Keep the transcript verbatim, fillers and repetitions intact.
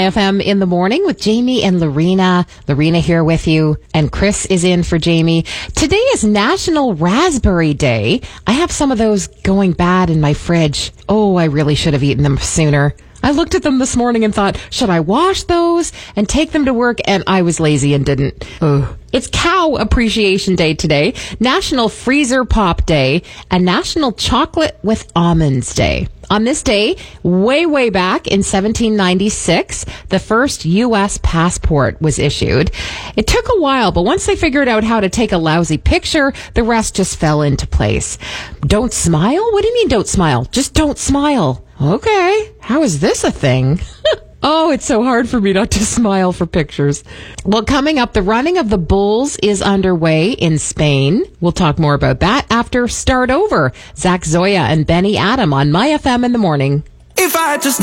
My F M in the morning with Jamie and Lorena. Lorena here with you, and Chris is in for Jamie. Today is National Raspberry Day. I have some of those going bad in my fridge. Oh, I really should have eaten them sooner. I looked at them this morning and thought, should I wash those and take them to work? And I was lazy and didn't. Ugh. It's Cow Appreciation Day today, National Freezer Pop Day, and National Chocolate with Almonds Day. On this day, way, way back in seventeen ninety-six, the first U S passport was issued. It took a while, but once they figured out how to take a lousy picture, the rest just fell into place. Don't smile? What do you mean don't smile? Just don't smile. Okay. How is this a thing? Oh, it's so hard for me not to smile for pictures. Well, coming up, the running of the bulls is underway in Spain. We'll talk more about that after Start Over. Zach Zoya and Benny Adam on My F M in the morning. If I had to start